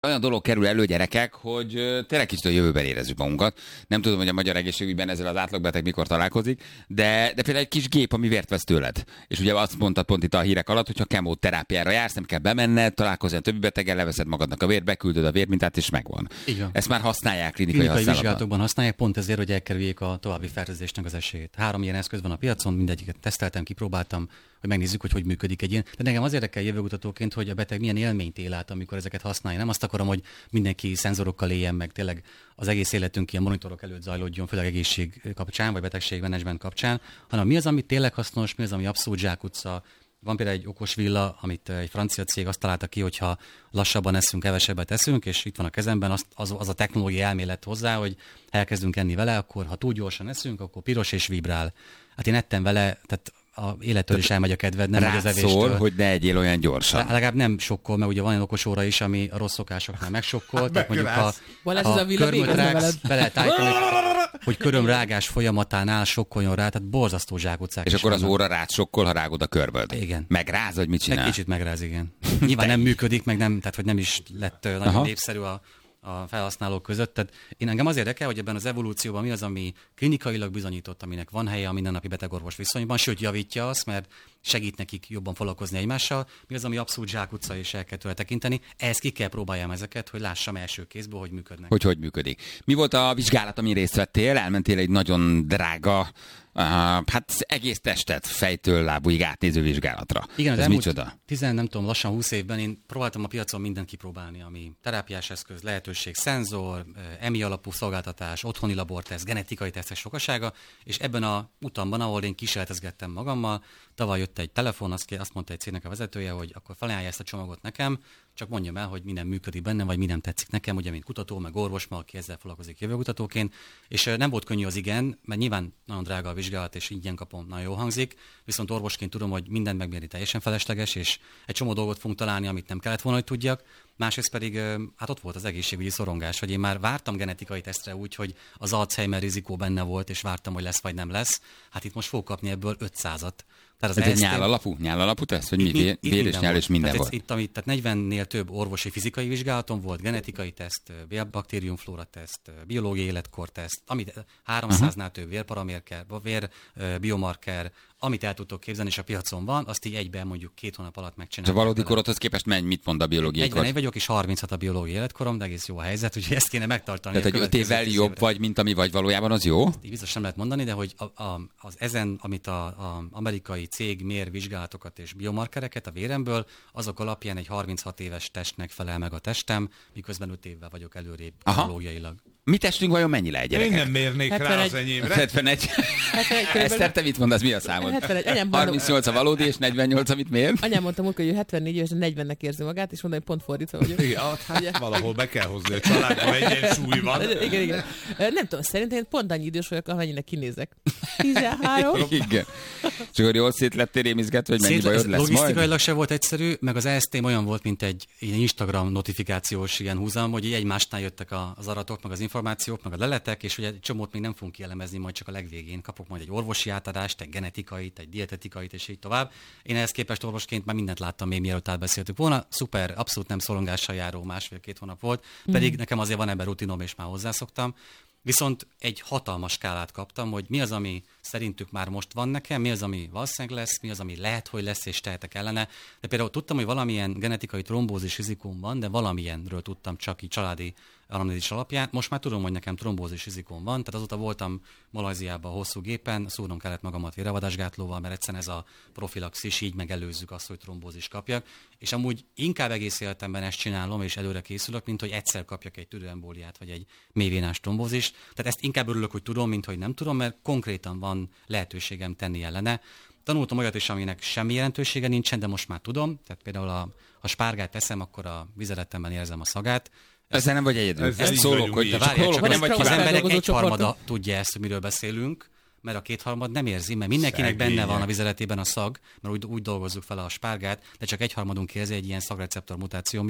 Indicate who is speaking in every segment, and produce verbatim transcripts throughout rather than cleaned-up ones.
Speaker 1: Olyan dolog kerül elő, gyerekek, hogy tényleg kicsit a jövőben érezzük magunkat. Nem tudom, hogy a magyar egészségügyben ezzel az átlagbeteg mikor találkozik, de, de például egy kis gép, ami vért vesz tőled. És ugye azt mondtad pont itt a hírek alatt, hogyha kemoterápiára jársz, nem kell bemenned, találkozni a többi beteggel, leveszed magadnak a vért, beküldöd a vérmintát, és megvan.
Speaker 2: Igen.
Speaker 1: Ezt már használják klinikai,
Speaker 2: klinikai
Speaker 1: használatban.
Speaker 2: vizsgálatokban használják, pont ezért, hogy elkerüljék a további fertőzésnek az esélyét. Három ilyen eszköz van a piacon, mindegyiket teszteltem, kipróbáltam, hogy megnézzük, hogy hogy működik egy ilyen. De nekem az érdekel jövőkutatóként, hogy a beteg milyen élményt él át, amikor ezeket használja. Nem azt akarom, hogy mindenki szenzorokkal éljen meg, tényleg az egész életünk ilyen monitorok előtt zajlódjon, főleg egészség kapcsán, vagy betegségmenedzsment kapcsán, hanem mi az, ami tényleg hasznos, mi az, ami abszolút zsákutca. Van például egy okos villa, amit egy francia cég azt találta ki, hogyha lassabban eszünk, kevesebbet eszünk, és itt van a kezemben az, az, az a technológiai elmélet hozzá, hogy elkezdünk enni vele, akkor ha túl gyorsan eszünk, akkor piros és vibrál. Hát én ettem vele, tehát a élettől is elmegy a kedved, nem az evéstől.
Speaker 1: Szól, hogy ne egyél olyan gyorsan.
Speaker 2: Legalább nem sokkol, mert ugye van egy okos óra is, ami a rossz szokásoknál megsokkol. Tehát mondjuk ha a körmöt rágsz, be lehet állítani, hogy körömrágás folyamatánál sokkoljon rá, tehát borzasztó zsákutcák.
Speaker 1: És akkor vannak. Az óra rád sokkol, ha rágod a körböd.
Speaker 2: Igen.
Speaker 1: Megráz, vagy mit csinál?
Speaker 2: Egy kicsit megráz, igen. Nyilván nem működik, meg nem, tehát hogy nem is lett nagyon Aha. népszerű a a felhasználók között. Tehát én engem az érdekel, hogy ebben az evolúcióban mi az, ami klinikailag bizonyított, aminek van helye a mindennapi betegorvos viszonyban, sőt javítja azt, mert segít nekik jobban foglalkozni egymással, mi az, ami abszolút zsákutca, és el kell tőle tekinteni. Ehhez ki kell próbáljam ezeket, hogy lássam első kézből, hogy működnek.
Speaker 1: Hogy hogy működik. Mi volt a vizsgálat, amin részt vettél? Elmentél egy nagyon drága, uh, hát egész testet fejtől lábúig átnéző vizsgálatra.
Speaker 2: Igen, az
Speaker 1: ez
Speaker 2: elmúlt
Speaker 1: micsoda?
Speaker 2: tizen, nem tudom, lassan húsz évben én próbáltam a piacon mindent kipróbálni, ami terápiás eszköz, lehetőség, szenzor, emi alapú szolgáltatás, otthoni laborteszt, genetikai tesztek sokasága, és ebben a utamban, ahol én kísérletezgettem magammal, tavaly jött egy telefon, azt, azt mondta egy cégnek a vezetője, hogy akkor felajánlja ezt a csomagot nekem, csak mondjam el, hogy minden működik bennem, vagy minden tetszik nekem, ugye, mint kutató, meg orvos, ma, aki ezzel foglalkozik jövőkutatóként. És nem volt könnyű az igen, mert nyilván nagyon drága a vizsgálat, és ingyen kapom, nagyon jól hangzik, viszont orvosként tudom, hogy mindent megmérni teljesen felesleges, és egy csomó dolgot fogunk találni, amit nem kellett volna, hogy tudjak. Másrészt pedig, hát ott volt az egészségügyi szorongás, hogy én már vártam genetikai tesztre úgy, hogy az Alzheimer rizikó benne volt, és vártam, hogy lesz vagy nem lesz. Hát itt most fogok kapni ebből ötszázat. Tehát az
Speaker 1: ez egy nyál alapú, nyál alapú teszt, vagy mi? Vér, vér és nyál és minden
Speaker 2: tehát
Speaker 1: volt.
Speaker 2: Itt, amit, tehát negyvennél több orvosi fizikai vizsgálatom volt, genetikai teszt, baktériumflóra teszt, biológiai életkorteszt, amit háromszáznál uh-huh. több vérparaméter, vér biomarker, amit el tudtok képzelni, és a piacon van, azt így egyben mondjuk két hónap alatt megcsinálni.
Speaker 1: A valódi korodhoz képest menj, mit mond a biológiai kor?
Speaker 2: negyvenegy vagyok, és harminchat a biológiai életkorom, de egész jó a helyzet, úgyhogy ezt kéne megtartani.
Speaker 1: Tehát, hogy öt évvel jobb évre. Vagy, mint ami vagy valójában, az jó?
Speaker 2: Így biztos nem lehet mondani, de hogy a, a, az ezen, amit a, a amerikai cég mér vizsgálatokat és biomarkereket a véremből, azok alapján egy harminchat éves testnek felel meg a testem, miközben öt évvel vagyok előrébb biológiailag.
Speaker 1: Mi testünk vajon mennyi le, gyerekek?
Speaker 3: Én nem mérnék rá az enyémre.
Speaker 1: hetvenegy. Eszter, te mit mondasz, mi a számod?
Speaker 4: hetvenegy.
Speaker 1: harmincnyolc a valódi, és negyvennyolc, amit mér?
Speaker 4: Anyám mondta, hogy ő hetvennégy éves, negyvennek érzi magát, és mondom, hogy pont fordítva vagyok.
Speaker 3: Igen, hát valahol be kell hozni a családban, egyensúly van.
Speaker 4: Igen, igen. Nem tudom, szerintem én pont annyi idős vagyok, amennyinek kinézek. tizenhárom.
Speaker 1: Igen. És akkor jól szét lettél rémizgetve, hogy mennyi
Speaker 2: Szét,
Speaker 1: bajod lesz
Speaker 2: logisztikailag
Speaker 1: majd?
Speaker 2: se volt egyszerű, meg az E S T-m olyan volt, mint egy Instagram notifikációs ilyen húzam, hogy egymásnál jöttek az aratok, meg az információk, meg a leletek, és ugye egy csomót még nem fogunk kielemezni, majd csak a legvégén kapok majd egy orvosi átadást, egy genetikait, egy dietetikait, és így tovább. Én ehhez képest orvosként már mindent láttam még mielőtt átbeszéltük volna. Szuper, abszolút nem szorongással járó másfél-két hónap volt, pedig mm. nekem azért van ebben rutinom, és már hozzászoktam. Viszont egy hatalmas skálát kaptam, hogy mi az, ami szerintük már most van nekem, mi az, ami valószínűleg lesz, mi az, ami lehet, hogy lesz, és tehetek ellene. De például tudtam, hogy valamilyen genetikai trombózis rizikóm van, de valamilyenről tudtam csak így családi anamnézis alapján. Most már tudom, hogy nekem trombózis rizikóm van, tehát azóta voltam Malajziában hosszú gépen, szúrnom kellett magamat vérravadásgátlóval, mert egyszerűen ez a profilaxis, így megelőzzük azt, hogy trombózis kapjak. És amúgy inkább egész életemben ezt csinálom, és előre készülök, mint hogy egyszer kapjak egy tüdőembóliát, vagy egy mélyvénás trombózist. Tehát ezt inkább örülök, hogy tudom, mint hogy nem tudom, mert konkrétan van lehetőségem tenni ellene. Tanultam olyat is, aminek semmi jelentősége nincsen, de most már tudom. Tehát például a, ha spárgát teszem, akkor a vizeletemben érzem a szagát.
Speaker 1: Ezzel nem vagy egyedül.
Speaker 3: Ezzel
Speaker 1: ezt szólok, hogy
Speaker 2: de várjál, csak
Speaker 1: nem vagy
Speaker 2: az emberek egyharmada tudja ezt, hogy miről beszélünk, mert a kétharmad nem érzi, mert mindenkinek Szegények. Benne van a vizeletében a szag, mert úgy, úgy dolgozzuk fel a spárgát, de csak egyharmadunk érzi egy ilyen szagreceptor mutáció miatt.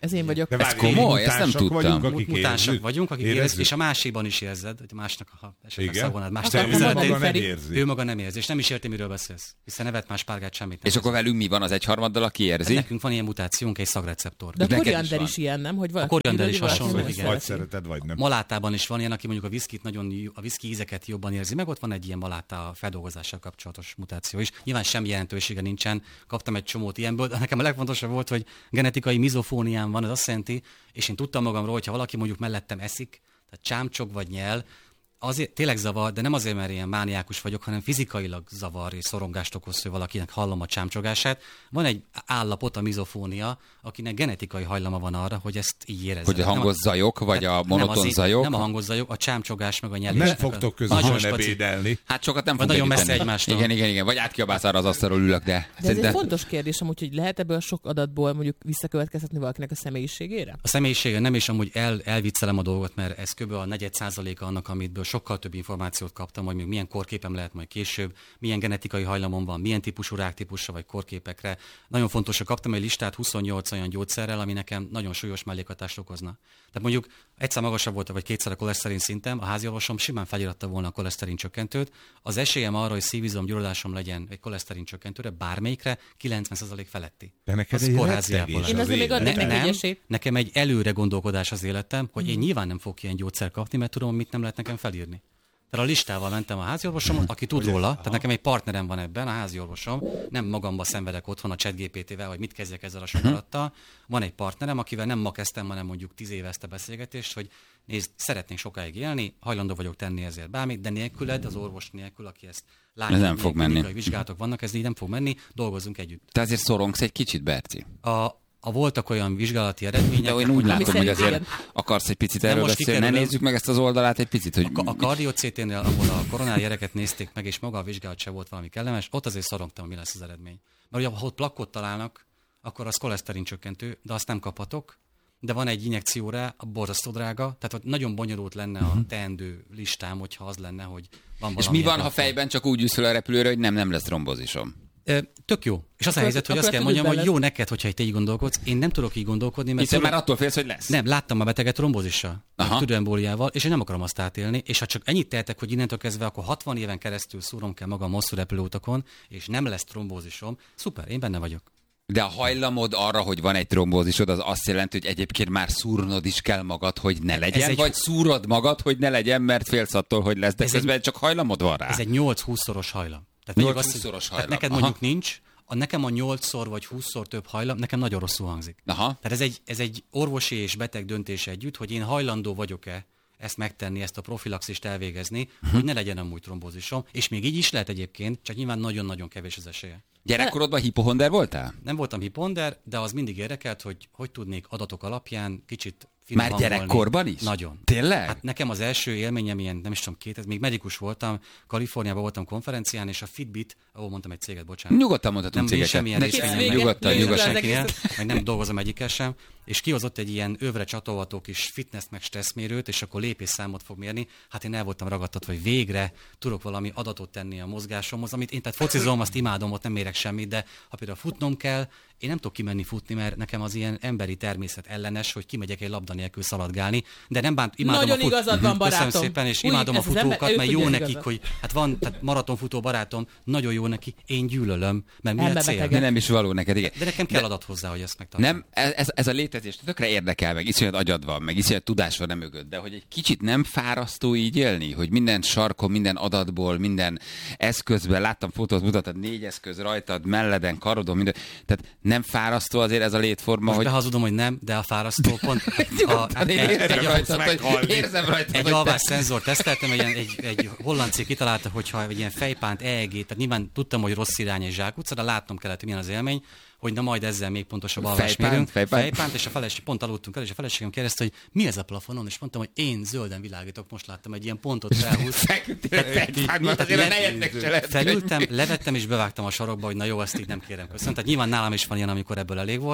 Speaker 4: Ez én vagyok.
Speaker 3: De
Speaker 1: Ez
Speaker 3: várj,
Speaker 1: komoly, ezt nem
Speaker 3: mutánsak
Speaker 1: tudtam.
Speaker 3: Vagyunk, akik
Speaker 2: Mutánsak
Speaker 3: érezzük.
Speaker 2: vagyunk, akik
Speaker 3: Érezzük?
Speaker 2: érezzük, és a másikban is érzed, hogy a másnak, ha esetleg
Speaker 3: Igen?
Speaker 2: szagolnád más
Speaker 4: Akkor
Speaker 3: Te ő
Speaker 4: mondani,
Speaker 3: maga nem
Speaker 4: Feri.
Speaker 3: érzi.
Speaker 2: ő maga nem érzi, és nem is érti, miről beszélsz. Hiszen nevet más párgát semmit nem
Speaker 1: És akkor velünk mi van az egyharmaddal, aki érzi?
Speaker 2: Nekünk van ilyen mutációnk, egy szagreceptor.
Speaker 4: De a
Speaker 1: neked is
Speaker 4: koriander
Speaker 1: van.
Speaker 4: is ilyen, nem? Hogy valaki
Speaker 2: koriander
Speaker 4: gyűlöli,
Speaker 2: is
Speaker 4: valaki
Speaker 2: hasonló,
Speaker 4: nem
Speaker 2: igen.
Speaker 3: Vagy
Speaker 4: szereti.
Speaker 3: szereted, vagy nem.
Speaker 2: Malátában is van ilyen, aki mondjuk a viszkit nagyon, jó- a viszki ízeket jobban érzi, meg ott van egy ilyen maláta feldolgozással kapcsolatos mutáció is. Nyilván semmi jelentősége nincsen, kaptam egy csomót ilyenből, de nekem a legfontosabb volt, hogy genetikai mizofóniám van, ez azt jelenti, és én tudtam magamról, hogyha valaki mondjuk mellettem eszik, tehát csámcsog vagy nyel, azért tényleg zavar, de nem azért, mert ilyen mániákus vagyok, hanem fizikailag zavar és szorongást okoz, hogy valakinek hallom a csámcsogását. Van egy állapot, a mizofónia, akinek genetikai hajlama van arra, hogy ezt így érezze.
Speaker 1: Hogy a hangos zajok, vagy a
Speaker 2: nem
Speaker 1: monoton
Speaker 2: az-
Speaker 1: zajok?
Speaker 2: Nem a hangos zajok, a csámcsogás, meg a nyelés.
Speaker 3: Nem fogtok közösen ebédelni.
Speaker 1: Hát sokat nem
Speaker 2: Vagy
Speaker 1: fog
Speaker 2: nagyon
Speaker 1: együtt
Speaker 2: messze
Speaker 1: tenni.
Speaker 2: egymástól.
Speaker 1: Igen, igen, igen. Vagy átkiabálsz arra az asztalról ülök, de...
Speaker 4: De ez egy
Speaker 1: szerintem-
Speaker 4: fontos kérdés amúgy, hogy lehet ebből a sok adatból mondjuk visszakövetkeztetni valakinek a személyiségére?
Speaker 2: A személyisége nem, és amúgy el, elviccelem a dolgot, mert ez kb. A negyed százaléka annak, amitből sokkal több információt kaptam, hogy még milyen korképem lehet majd később, milyen genetikai hajlamom van, milyen típusú ráktípusra vagy korképekre. Nagyon fontos, hogy kaptam egy listát huszonnyolc olyan gyógyszerrel, ami nekem nagyon súlyos mellékhatást okozna. Tehát mondjuk egyszer magasabb volt, vagy kétszer a koleszterin szintem, a háziorvosom simán feliratta volna a koleszterin csökkentőt. Az esélyem arra, hogy szívizom gyulladásom legyen egy koleszterin csökkentőre, bármelyikre kilencven százalék feletti.
Speaker 3: De neked
Speaker 2: Az
Speaker 3: egy
Speaker 2: kórházi
Speaker 3: rettegés
Speaker 2: ápolás.
Speaker 4: Én
Speaker 3: az
Speaker 4: azért még
Speaker 3: életed.
Speaker 4: adnék
Speaker 2: Ne,
Speaker 4: neki
Speaker 2: nem,
Speaker 4: egy esélyt.
Speaker 2: nekem egy előre gondolkodás az életem, hogy én nyilván nem fogok ilyen gyógyszer kapni, mert tudom, mit nem lehet nekem felírni. Tehát a listával mentem a háziorvosom, aki tud róla, tehát nekem egy partnerem van ebben, a háziorvosom, nem magamba szenvedek otthon a ChatGPT-vel, hogy mit kezdjek ezzel a sokarattal. Van egy partnerem, akivel nem ma kezdtem, hanem mondjuk tíz éve ezt a beszélgetést, hogy nézd, szeretnék sokáig élni, hajlandó vagyok tenni ezért bármit, de nélküled, az orvos nélkül, aki ezt látja,
Speaker 1: Ez nem
Speaker 2: hogy
Speaker 1: fog
Speaker 2: milyen
Speaker 1: menni.
Speaker 2: klinikai vizsgálatok vannak, ez így nem fog menni, dolgozzunk együtt.
Speaker 1: Te azért szorongsz egy kicsit, Berci.
Speaker 2: A, a voltak olyan vizsgálati eredmények,
Speaker 1: De én
Speaker 2: hogy
Speaker 1: úgy
Speaker 2: nem-
Speaker 1: látom, hogy
Speaker 4: szerint
Speaker 1: azért
Speaker 4: igen.
Speaker 1: akarsz egy picit
Speaker 2: Nem,
Speaker 1: erről
Speaker 2: most
Speaker 1: beszélni. Ne
Speaker 2: kikerülöm.
Speaker 1: nézzük meg ezt az oldalát egy picit, hogy...
Speaker 2: A kardiocéténél, ahol a koronáriágyereket nézték meg, és maga a vizsgálat se volt valami kellemes, ott azért szorongtam, mi lesz az eredmény. Mert ugye, ha ott plakkot találnak, akkor az koleszterin csökkentő, de azt nem kaphatok, de van egy injekció rá, a borzasztó drága, tehát ott nagyon bonyolult lenne a teendő listám, hogyha az lenne, hogy van
Speaker 1: És
Speaker 2: valami.
Speaker 1: mi van, ha fejben csak úgy ülsz fel a repülőre, hogy nem, nem lesz trombózisom?
Speaker 2: Ö, Tök jó. És az a
Speaker 4: Akkor-
Speaker 2: helyzet, hogy
Speaker 4: akkor
Speaker 2: azt kell
Speaker 4: tudod
Speaker 2: mondjam, hogy
Speaker 4: belőle.
Speaker 2: jó neked, hogyha te így gondolkodsz. Én nem tudok így gondolkodni, mert
Speaker 1: Hiszen
Speaker 2: tudok-
Speaker 1: már attól félsz, hogy lesz.
Speaker 2: nem, láttam a beteget trombózissal,
Speaker 1: Aha.
Speaker 2: tüdőembóliával, és én nem akarom azt átélni, és ha csak ennyit tehetek, hogy innentől kezdve, akkor hatvan éven keresztül szúrom kell magam hosszú repülőutakon, és nem lesz trombózisom, szuper, én benne vagyok.
Speaker 1: De a hajlamod arra, hogy van egy trombózisod, az azt jelenti, hogy egyébként már szúrnod is kell magad, hogy ne legyen,
Speaker 2: egy-
Speaker 1: vagy szúrod magad, hogy ne legyen, mert félsz attól, hogy lesz, de
Speaker 2: Ez
Speaker 1: közben csak hajlamod van rá.
Speaker 2: Ez egy nyolc-húsz-szoros hajlam. Tehát mondjuk azt, hogy-
Speaker 1: nyolc-húsz-szoros
Speaker 2: tehát
Speaker 1: hajlam.
Speaker 2: neked
Speaker 1: Aha.
Speaker 2: mondjuk nincs, a nekem a nyolcszor vagy húszszor több hajlam, nekem nagyon rosszul hangzik.
Speaker 1: Aha.
Speaker 2: Tehát ez egy, ez egy orvosi és beteg döntés együtt, hogy én hajlandó vagyok-e ezt megtenni, ezt a profilaxist elvégezni, hogy ne legyen amúgy trombózisom, és még így is lehet egyébként, csak nyilván nagyon-nagyon kevés az esélye.
Speaker 1: Gyerekkorodban hipohonder voltál?
Speaker 2: Nem voltam hiponder, de az mindig érdekelt, hogy hogy tudnék adatok alapján kicsit
Speaker 1: Már
Speaker 2: finom hangolni.
Speaker 1: gyerekkorban is?
Speaker 2: Nagyon.
Speaker 1: Tényleg?
Speaker 2: Hát nekem az első élményem ilyen, nem is tudom, két, még medikus voltam, Kaliforniában voltam konferencián, és a Fitbit, ahol mondtam egy céget, bocsánat.
Speaker 1: Nyugodtan mondhatunk
Speaker 2: Nem, nincs
Speaker 1: cégeket.
Speaker 2: semmilyen
Speaker 1: Ne-
Speaker 2: részvényem.
Speaker 4: Vége.
Speaker 1: Nyugodtan,
Speaker 4: Vége.
Speaker 1: nyugodtan.
Speaker 4: Az
Speaker 2: senkinél,
Speaker 4: egészet.
Speaker 2: meg nem dolgozom egyikkel sem, és kihozott egy ilyen övre csatolható kis fitness meg stresszmérőt, és akkor lépésszámot fog mérni. Hát én el voltam ragadtatva, hogy végre tudok valami adatot tenni a mozgásomhoz, amit én tehát focizom, azt imádom, ott nem mérek semmit, de ha például futnom kell, én nem tudok kimenni futni, mert nekem az ilyen emberi természet ellenes, hogy kimegyek egy labda nélkül szaladgálni, de nem bánt, imádom
Speaker 4: Nagyon
Speaker 2: a fut...
Speaker 4: igazad van, barátom.
Speaker 2: Köszönöm szépen, és
Speaker 4: Úgy,
Speaker 2: imádom a
Speaker 4: ez az ember-
Speaker 2: futókat,
Speaker 4: ő
Speaker 2: mert
Speaker 4: tudja
Speaker 2: jó
Speaker 4: az
Speaker 2: nekik,
Speaker 4: igazat.
Speaker 2: hogy hát van, tehát maratonfutó barátom, nagyon jó neki, én gyűlölöm, mert mi a cél?
Speaker 4: Elmebetegen.
Speaker 1: De nem is való neked, igen.
Speaker 2: De nekem kell
Speaker 1: De-
Speaker 2: adat hozzá, hogy ezt megtartsam.
Speaker 1: Nem, ez, ez a létezés tökre érdekel, meg iszonyat agyad van, meg iszonyat tudás van nem mögött, de hogy egy kicsit nem fárasztó így élni, hogy minden sarkon, minden adatból, minden eszközben, láttam fotót, mutatod, négy eszköz rajtad, melleden, karodon, minden, tehát nem fárasztó azért ez a létforma,
Speaker 2: Most
Speaker 1: hogy
Speaker 2: behazudom, hogy nem, de a fárasztó pont. a,
Speaker 1: Hát én
Speaker 2: egy,
Speaker 1: érzem
Speaker 2: egy,
Speaker 1: rajtad, hogy,
Speaker 3: meghalni.
Speaker 1: érzem rajtad,
Speaker 2: egy
Speaker 1: hogy te-
Speaker 2: alvás szenzor teszteltem, egy, ilyen- egy, egy holland cég kitalálta, hogyha egy ilyen fejpánt, E E G, tehát nyilván tudtam, hogy rossz irány egy zsákutca, de látnom kellett, hogy milyen az élmény, hogy na majd ezzel még pontosabb alvást
Speaker 1: Fejpánt?
Speaker 2: mérünk.
Speaker 1: Fejpánt?
Speaker 2: Fejpánt, és a feleség, pont aludtunk el, és a feleségem kérdezte, hogy mi ez a plafonon, és mondtam, hogy én zölden világítok, most láttam egy ilyen pontot felhúz.
Speaker 1: Feküdtél egy fejpántban, azért a nejednek se lehet.
Speaker 2: Felültem, levettem és bevágtam a sarokba, hogy na jó, ezt így nem kérem köszön. Tehát nyilván nálam is van ilyen, amikor ebből elég volt,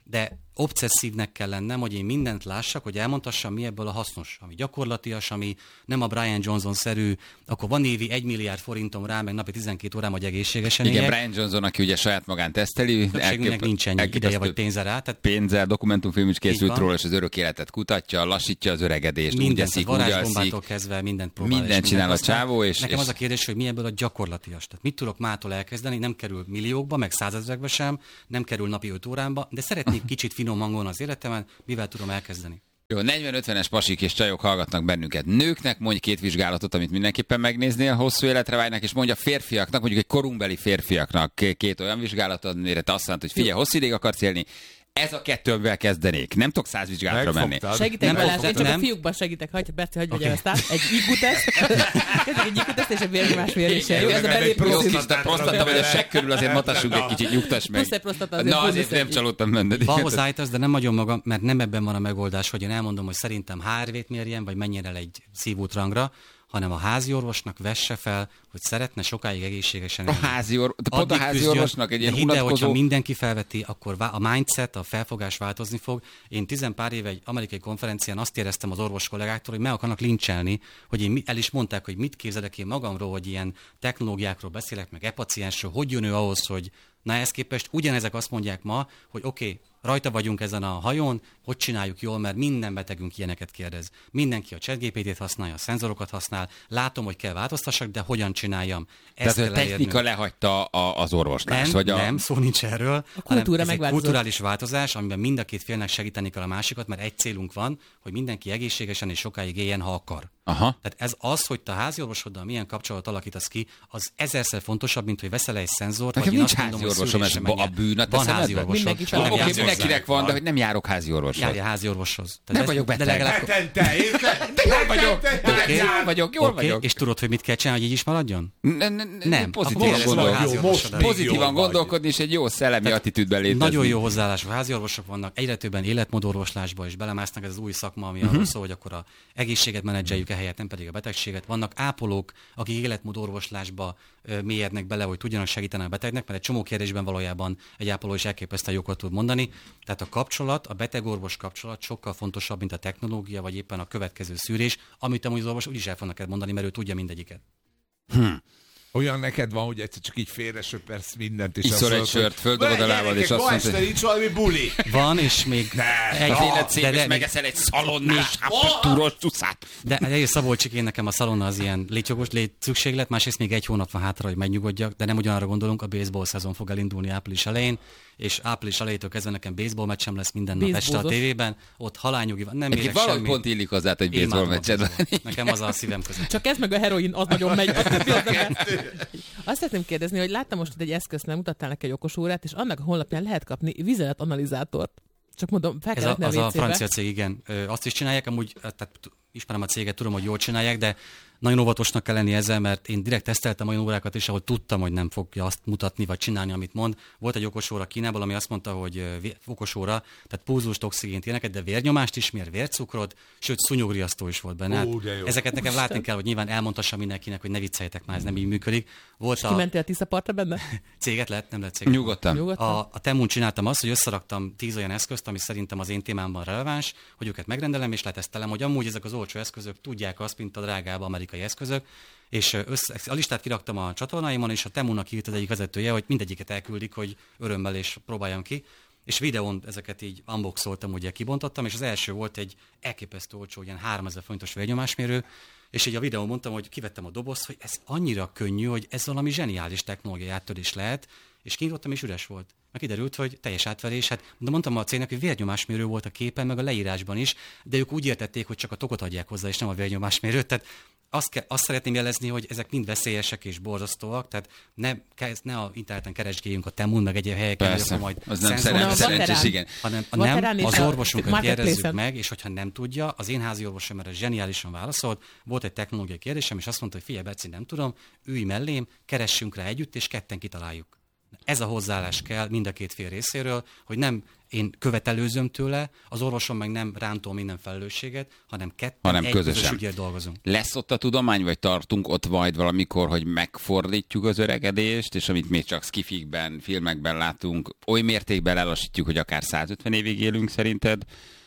Speaker 2: de obszesszívnek kell lennem, hogy én mindent lássak, hogy elmondhassam, mi ebből a hasznos, ami gyakorlatias, ami nem a Brian Johnson-szerű, akkor van évi egy milliárd forintom rá, meg napi tizenkét órám, hogy egészségesen
Speaker 1: Igen,
Speaker 2: éljek.
Speaker 1: Brian Johnson, aki ugye saját magán teszteli.
Speaker 2: Többségünknek nincs ennyi ideje vagy pénze rá. Tehát
Speaker 1: pénzzel, dokumentumfilm is készült róla, és az örök életet kutatja, lassítja az öregedést, úgy eszik, úgy alszik.
Speaker 2: kezdve mindent próbál.
Speaker 1: Mindent csinál a csávó. És,
Speaker 2: nekem
Speaker 1: és...
Speaker 2: az a kérdés, hogy mi ebből a gyakorlatias. Tehát mit tudok mától elkezdeni, nem kerül milliókba, meg százezrekbe sem, nem kerül napi öt órámba, de szeretnék kicsit finom hangon az életemen, mivel tudom elkezdeni.
Speaker 1: Jó, negyven-ötvenes pasik és csajok hallgatnak bennünket. Nőknek mondj két vizsgálatot, amit mindenképpen megnéznél, hosszú életre vágynak, és mondja férfiaknak, mondjuk egy korunkbeli férfiaknak két olyan vizsgálatot, amire te azt mondod, hogy figyelj, hosszú ideig akarsz élni. Ez a kettő, amivel kezdenék. Nem tudok száz vizsgálatra menni.
Speaker 4: Segítek
Speaker 2: Nem
Speaker 4: Balázs, én
Speaker 2: fogtad,
Speaker 4: csak
Speaker 2: nem?
Speaker 4: a fiúkban segítek. Hagyj, Berci, hagyj vegyem ezt át. Egy I Q teszt, egy I Q teszt és egy vérnyomás mérése.
Speaker 3: Jó,
Speaker 4: Ez a
Speaker 3: legalább egy
Speaker 4: belépő
Speaker 1: Jó
Speaker 3: Prosztata-
Speaker 1: kis, de prostata vagy a segg körül azért matassunk egy kicsit, nyugtass meg.
Speaker 4: Plusz egy prostata azért
Speaker 1: Na, azért
Speaker 4: bónusz
Speaker 1: nem
Speaker 4: egy-
Speaker 1: csalódtam benned.
Speaker 2: Valhoz állítasz, de nem nagyon magam, mert nem ebben van a megoldás, hogy én elmondom, hogy szerintem há er vét mérjen, vagy menjen el egy szívútrangra, hanem a házi orvosnak vesse fel, hogy szeretne sokáig egészségesen
Speaker 1: A
Speaker 2: élni.
Speaker 1: házi orvos, pont a
Speaker 2: Addig
Speaker 1: házi
Speaker 2: küzdjön,
Speaker 1: orvosnak egy
Speaker 2: de
Speaker 1: ilyen
Speaker 2: hidd el, hogyha
Speaker 1: unatkozó...
Speaker 2: mindenki felveti, akkor vá- a mindset, a felfogás változni fog. Én tizenpár éve egy amerikai konferencián azt éreztem az orvos kollégáktól, hogy meg akarnak lincselni, hogy én mi- el is mondták, hogy mit képzelek én magamról, hogy ilyen technológiákról beszélek, meg e-paciensről, hogy jön ő ahhoz, hogy na ehhez képest ugyanezek azt mondják ma, hogy oké, okay, rajta vagyunk ezen a hajón, hogy csináljuk jól, mert minden betegünk ilyeneket kérdez. Mindenki a ChatGPT-t használja, a szenzorokat használ, látom, hogy kell változtassak, de hogyan csináljam. Ezt
Speaker 1: Tehát a
Speaker 2: kell
Speaker 1: technika
Speaker 2: elérnünk.
Speaker 1: lehagyta a, az orvoslást,
Speaker 2: Nem,
Speaker 1: vagy a...
Speaker 2: nem, szó nincs erről.
Speaker 4: A kultúra
Speaker 2: hanem ez egy
Speaker 4: megváltozott.
Speaker 2: kulturális változás, amiben mind a két félnek segíteni kell a másikat, mert egy célunk van, hogy mindenki egészségesen és sokáig éljen, ha akar.
Speaker 1: Aha.
Speaker 2: Tehát ez az, hogy te a háziorvosoddal milyen kapcsolatot alakítasz ki, az ezerszer fontosabb, mint hogy veszel egy szenzort,
Speaker 1: Nekem
Speaker 2: vagy én
Speaker 1: nincs
Speaker 2: azt mondom, hogy
Speaker 1: háziorvosom, ez
Speaker 2: szűrésre
Speaker 1: a
Speaker 2: menjen.
Speaker 1: bűn a te
Speaker 2: Van
Speaker 1: szemedben?
Speaker 2: háziorvosom.
Speaker 4: Mindenki
Speaker 2: csak nem
Speaker 1: Oké,
Speaker 4: fel-
Speaker 2: jársz hozzá.
Speaker 1: mindenkinek van, de hogy nem járok házi orvoshoz.
Speaker 2: Járja háziorvoshoz. Tehát
Speaker 1: Nem
Speaker 2: ez-
Speaker 1: vagyok
Speaker 2: de
Speaker 1: beteg.
Speaker 2: legalább-
Speaker 3: Hetente, érted?
Speaker 1: De jól vagyok,
Speaker 3: Hetente,
Speaker 1: jól vagyok, jól
Speaker 2: Oké,
Speaker 1: vagyok.
Speaker 2: és tudod, hogy mit kell csinálni, hogy így is maradjon?
Speaker 1: Ne- ne- ne-
Speaker 2: Nem.
Speaker 1: Pozitívan
Speaker 2: Akkor
Speaker 1: gondolkodni.
Speaker 2: most
Speaker 3: Jó,
Speaker 2: háziorvosod
Speaker 3: most
Speaker 2: el.
Speaker 3: még
Speaker 1: Pozitívan
Speaker 3: jól vagy.
Speaker 1: gondolkodni, és egy jó szellemi attitűdben létezni.
Speaker 2: Nagyon jó hozzáállású háziorvosok vannak, egyre többen életmódorvoslásba is belemásznak, ez az új szakma, ami uh-huh. arról szól, hogy akkor a egészséget menedzseljük ehelyett, nem pedig a betegséget. Vannak ápolók, akik életmódorvoslásba ö, mélyednek bele, hogy tudjanak segíteni a betegnek, mert egy csomó kérdésben valójában egy ápoló is elképesztően jókat tud mondani. Tehát a kapcsolat, a beteg-orvos kapcsolat sokkal fontosabb, mint a technológia, vagy éppen a következő szűrés, amit amúgy az orvos úgyis el fognak neked mondani, mert ő tudja mindegyiket.
Speaker 3: Olyan neked van, hogy egyszer csak így félre söpersz mindent, és
Speaker 1: Iszol
Speaker 3: azt
Speaker 1: egy
Speaker 3: mondod,
Speaker 1: sört,
Speaker 3: hogy
Speaker 1: földobod a lábad, és
Speaker 3: gyerekek,
Speaker 1: azt
Speaker 3: ma
Speaker 1: mondod,
Speaker 3: este
Speaker 1: hogy-
Speaker 3: nincs valami buli.
Speaker 2: Van, és még
Speaker 3: Ne,
Speaker 2: egy
Speaker 3: na,
Speaker 1: Az élet szép,
Speaker 2: de-
Speaker 1: és
Speaker 2: de-
Speaker 1: megeszel egy szalonnás, túros tuszát.
Speaker 2: De egyrészt Szabolcsik, én nekem a szalonna az ilyen létjogos lét szükséglet, másrészt még egy hónap van hátra, hogy megnyugodjak, de nem ugyanarra gondolunk, a baseball szezon fog elindulni április elején, és április elejétől kezdve nekem baseball meccsem lesz minden nap este a
Speaker 4: Baseballozos.
Speaker 2: tévében, ott halálnyugi van, nem
Speaker 1: Egyébként
Speaker 2: érek
Speaker 1: valahogy
Speaker 2: semmit.
Speaker 1: pont illik hozzá, hogy baseball
Speaker 2: Imádom a
Speaker 1: meccset.
Speaker 2: baseball. Nekem az a szívem között.
Speaker 4: Csak ez meg a heroin, az nagyon megy. Azt, az nem- Azt szeretném kérdezni, hogy láttam most, hogy egy eszközt nem mutattál neki egy okos órát, és annak a honlapján lehet kapni vizelet-analizátort. Csak mondom, fel
Speaker 2: Ez
Speaker 4: kell
Speaker 2: a,
Speaker 4: letni a
Speaker 2: az a
Speaker 4: vé cébe.
Speaker 2: francia cég, igen. Ö, azt is csinálják, amúgy, tehát ismerem a céget, tudom, hogy jól csinálják, de nagyon óvatosnak kell lenni ezzel, mert én direkt teszteltem olyan órákat is, ahol tudtam, hogy nem fogja azt mutatni, vagy csinálni, amit mond. Volt egy okos óra Kínából, ami azt mondta, hogy ö, vé- okos óra, tehát pulzust, oxigént, ilyeneket, de vérnyomást is mér, vércukrot, sőt, szúnyogriasztó is volt benne. Hát
Speaker 3: Ó, de jó.
Speaker 2: ezeket nekem látni kell, hogy nyilván elmondhassam mindenkinek, hogy ne vicceljetek már, ez nem így működik. Volt a
Speaker 4: Kimentél a Tiszapartra benne?
Speaker 2: céget, lehet, nem lehet céget.
Speaker 1: Nyugodtan.
Speaker 4: Nyugodtan?
Speaker 2: A, a Temun csináltam azt, hogy összeraktam tíz olyan eszközt, ami szerintem az én témámban releváns, hogy őket megrendelem és letesztelem, hogy amúgy ezek az olcsó eszközök tudják azt, mint a drágább amerikai eszközök, és össze, a listát kiraktam a csatornáimon, és a Temunak írt az egyik vezetője, hogy mindegyiket elküldik, hogy örömmel és próbáljam ki. És videón ezeket így unboxoltam, ugye kibontottam, és az első volt egy elképesztő olcsó, ilyen háromezer forintos vérnyomásmérő, és így a videón mondtam, hogy kivettem a dobozt, hogy ez annyira könnyű, hogy ez valami zseniális technológiai áttörés lehet, és kinyitottam, és üres volt. Meg kiderült, hogy teljes átverés, hát de mondtam a cégnek, hogy vérnyomásmérő volt a képen, meg a leírásban is, de ők úgy értették, hogy csak a tokot adják hozzá, és nem a vérnyomásmérőt. Tehát azt, ke- azt szeretném jelezni, hogy ezek mind veszélyesek és borzasztóak, tehát ne, ke- ne a interneten keresgéljünk a Temun, meg egyéb helyeken, hogy
Speaker 1: Persze,
Speaker 2: akkor majd
Speaker 1: az nem
Speaker 2: szenzor-
Speaker 1: szerencsés,
Speaker 4: Na,
Speaker 1: szerencsés,
Speaker 4: Vaterán.
Speaker 1: igen.
Speaker 2: hanem
Speaker 4: Vaterán
Speaker 2: nem,
Speaker 4: és
Speaker 2: az
Speaker 4: a
Speaker 2: orvosunkat
Speaker 4: Marketplace-en.
Speaker 2: kérdezzük meg, és hogyha nem tudja, az én házi orvosom erre zseniálisan válaszolt, volt egy technológiai kérdésem, és azt mondta, hogy figyelj, Beci, nem tudom, ülj mellém, keressünk rá együtt, és ketten kitaláljuk. Ez a hozzáállás kell mind a két fél részéről, hogy nem én követelőzöm tőle, az orvosom meg nem rántól minden felelősséget, hanem ketten
Speaker 1: hanem
Speaker 2: egy
Speaker 1: közösen.
Speaker 2: közös ügyért dolgozunk.
Speaker 1: Lesz ott a tudomány, vagy tartunk ott majd valamikor, hogy megfordítjuk az öregedést, és amit még csak skifikben, filmekben látunk, oly mértékben lelassítjuk, hogy akár százötven évig élünk szerinted?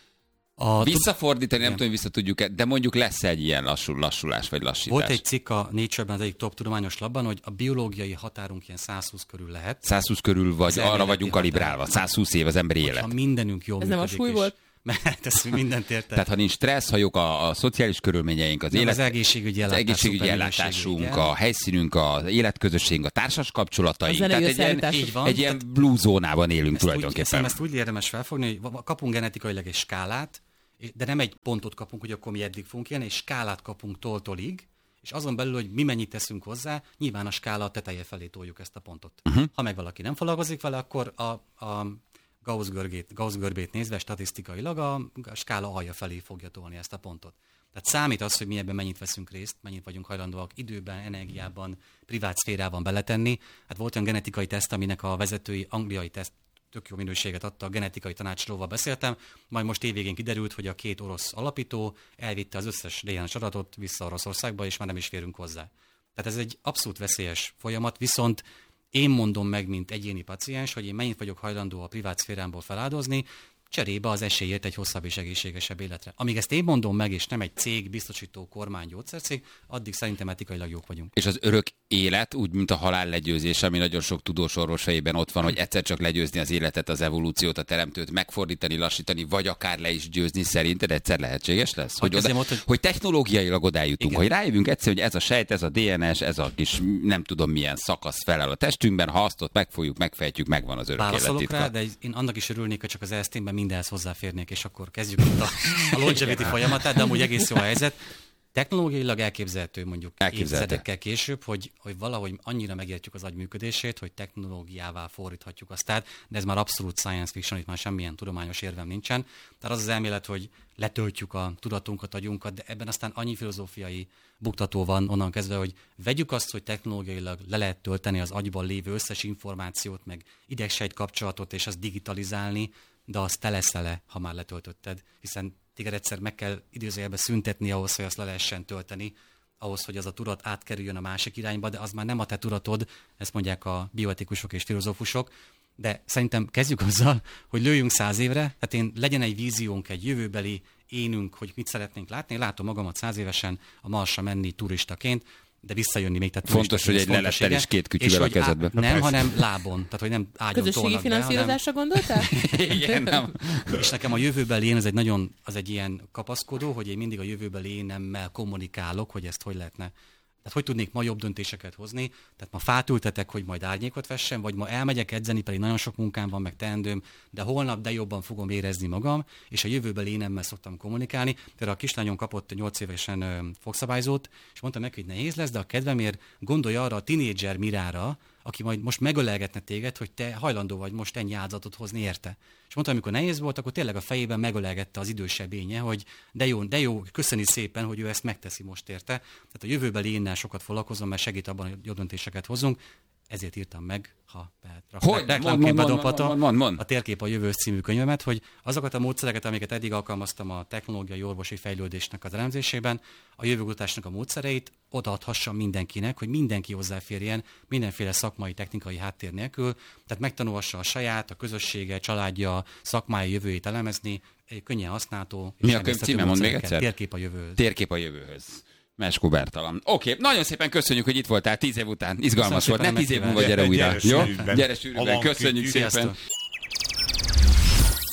Speaker 2: A
Speaker 1: Visszafordítani, nem
Speaker 2: igen.
Speaker 1: tudom, hogy vissza tudjuk-e, de mondjuk lesz egy ilyen lassul, lassulás, vagy lassítás.
Speaker 2: Volt egy cikk a Nature-ben, az egyik top tudományos labban, hogy a biológiai határunk ilyen százhúsz körül lehet.
Speaker 1: százhúsz körül, vagy
Speaker 2: Az
Speaker 1: arra
Speaker 2: elméleti
Speaker 1: vagyunk
Speaker 2: határ.
Speaker 1: kalibrálva. százhúsz év az emberi élet.
Speaker 2: Ha mindenünk jól
Speaker 4: Ez nem a
Speaker 2: működik,
Speaker 4: súly
Speaker 2: és-
Speaker 4: volt?
Speaker 2: Mert ez mindent érted.
Speaker 1: Tehát ha nincs stressz, ha jók a, a szociális körülményeink, az,
Speaker 2: Nem,
Speaker 1: élet,
Speaker 2: az egészségügyi
Speaker 1: az
Speaker 2: ellátás,
Speaker 1: egészségügyi
Speaker 2: szuperminőségű,
Speaker 1: ellátásunk,
Speaker 2: igen.
Speaker 1: a helyszínünk, az életközösségünk, a társas kapcsolataink.
Speaker 4: A zenei
Speaker 1: Tehát egy ilyen,
Speaker 4: összeállítások.
Speaker 2: Így van.
Speaker 1: egy ilyen blue zónában élünk
Speaker 2: Ezt úgy,
Speaker 1: tulajdonképpen.
Speaker 2: szerintem ezt úgy érdemes felfogni, hogy va- kapunk genetikailag egy skálát, de nem egy pontot kapunk, hogy akkor mi eddig fogunk élni, és skálát kapunk toltolig, és azon belül, hogy mi mennyit teszünk hozzá, nyilván a skála teteje felé toljuk ezt a pontot. Uh-huh. Ha meg valaki nem foglalkozik vele, akkor a, a Gauss-görbét, Gauss-görbét nézve statisztikailag a, a skála alja felé fogja tolni ezt a pontot. Tehát számít az, hogy mi ebben mennyit veszünk részt, mennyit vagyunk hajlandóak időben, energiában, privát szférában beletenni. Hát volt olyan genetikai teszt, aminek a vezetői angliai teszt tök jó minőséget adta, a genetikai tanácsadóval beszéltem, majd most évvégén kiderült, hogy a két orosz alapító elvitte az összes dé en es adatot vissza Oroszországba, és már nem is férünk hozzá. Tehát ez egy abszolút veszélyes folyamat, viszont én mondom meg, mint egyéni paciens, hogy én mennyit vagyok hajlandó a privát szférámból feláldozni, cserébe az esélyért egy hosszabb és egészségesebb életre. Amíg ezt én mondom meg, és nem egy cég, biztosító, kormány, gyógyszercég, addig szerintem etikailag jók vagyunk.
Speaker 1: És az örök élet, úgy, mint a halál legyőzés, ami nagyon sok tudós orvos fejében ott van, hogy egyszer csak legyőzni az életet, az evolúciót, a teremtőt, megfordítani, lassítani, vagy akár le is győzni, szerinted egyszer lehetséges lesz? Hogy,
Speaker 2: Hát
Speaker 1: oda,
Speaker 2: ezért mondta, hogy-
Speaker 1: hogy technológiailag odájutunk,
Speaker 2: Igen.
Speaker 1: hogy rájövünk egyszer, hogy ez a sejt, ez a dé en es, ez a kis nem tudom milyen szakasz felel a testünkben, ha azt ott megfogjuk, megfejtjük, megvan az örök élet
Speaker 2: Válaszolok
Speaker 1: titka.
Speaker 2: rá, de én annak is örülnék, hogy csak az elszténben mindenhez hozzáférnék, és akkor kezdjük itt a, a longevity folyamatát, de amúgy egész jó a helyzet. Technológiailag elképzelhető mondjuk
Speaker 1: Elképzelhető.
Speaker 2: évtizedekkel később, hogy, hogy valahogy annyira megértjük az agy működését, hogy technológiává fordíthatjuk azt át, de ez már abszolút science fiction, itt már semmilyen tudományos érvem nincsen. Tehát az az elmélet, hogy letöltjük a tudatunkat, agyunkat, de ebben aztán annyi filozófiai buktató van onnan kezdve, hogy vegyük azt, hogy technológiailag le lehet tölteni az agyban lévő összes információt, meg idegsejt kapcsolatot, és azt digitalizálni, de az te leszel-e, ha már letöltötted, hiszen téged egyszer meg kell idézőjelbe szüntetni ahhoz, hogy azt le lehessen tölteni, ahhoz, hogy az a tudat átkerüljön a másik irányba, de az már nem a te tudatod, ezt mondják a bioetikusok és filozófusok, de szerintem kezdjük azzal, hogy lőjünk száz évre, tehát én legyen egy víziónk, egy jövőbeli énünk, hogy mit szeretnénk látni, én látom magamat száz évesen a Marsra menni turistaként, de visszajönni még. Tehát
Speaker 1: Fontos, hogy egy
Speaker 2: fontos,
Speaker 1: lelettel
Speaker 2: igen.
Speaker 1: és két
Speaker 2: És
Speaker 1: kütyüvel a
Speaker 2: hogy á-
Speaker 1: kezedbe.
Speaker 2: Nem,
Speaker 1: Persze.
Speaker 2: hanem lábon, tehát hogy nem ágyon
Speaker 4: Közösségi
Speaker 2: tolnak be, hanem...
Speaker 4: finanszírozásra gondoltál?
Speaker 1: Igen, nem.
Speaker 2: És nekem a jövőbeli én, ez egy nagyon, az egy ilyen kapaszkodó, hogy én mindig a jövőbeli énemmel kommunikálok, hogy ezt hogy lehetne. Tehát hogy tudnék ma jobb döntéseket hozni? Tehát ma fát ültetek, hogy majd árnyékot vessen, vagy ma elmegyek edzeni, pedig nagyon sok munkám van, meg teendőm, de holnap de jobban fogom érezni magam, és a jövőbeli énemmel szoktam kommunikálni. Tehát a kislányom kapott nyolc évesen ö, fogszabályzót, és mondtam neki, hogy nehéz lesz, de a kedvemért gondolj arra a tinédzser Mirára, aki majd most megölelgetne téged, hogy te hajlandó vagy most ennyi áldozatot hozni érte. És mondta, amikor nehéz volt, akkor tényleg a fejében megölelgette az idősebb énje, hogy de jó, de jó, köszöni szépen, hogy ő ezt megteszi most érte. Tehát a jövőbeli énnel sokat foglalkozom, mert segít abban, hogy jobb döntéseket hozzunk. Ezért írtam meg, ha lehet.
Speaker 1: Hogy?
Speaker 2: Reklámként
Speaker 1: Mond, mond,
Speaker 2: bedobhatom
Speaker 1: mond, mond, mond.
Speaker 2: a Térkép a jövő című könyvemet, hogy azokat a módszereket, amiket eddig alkalmaztam a technológiai orvosi fejlődésnek az elemzésében, a jövőkutatásnak a módszereit odaadhassam mindenkinek, hogy mindenki hozzáférjen mindenféle szakmai, technikai háttér nélkül, tehát megtanulhassa a saját, a közössége, családja, szakmai jövőjét elemezni, könnyen használható.
Speaker 1: Mi
Speaker 2: és
Speaker 1: a könyv
Speaker 2: természetű
Speaker 1: címe? Mondd még
Speaker 2: módszerekkel.
Speaker 1: egyszer.
Speaker 2: Térkép a jövő.
Speaker 1: Térkép a jövőhöz. Meskó Bertalan. Oké, okay, nagyon szépen köszönjük, hogy itt voltál tíz év után. Izgalmas
Speaker 2: Köszönöm
Speaker 1: volt. Ne
Speaker 2: szépen,
Speaker 1: tíz év
Speaker 2: megkívást.
Speaker 1: múlva gyere újra.
Speaker 3: Gyere
Speaker 1: Jó?
Speaker 3: sűrűbben.
Speaker 1: Gyere sűrűbben.
Speaker 3: Alan
Speaker 1: Köszönjük
Speaker 3: Kütyű.
Speaker 1: szépen.
Speaker 2: Sziasztok.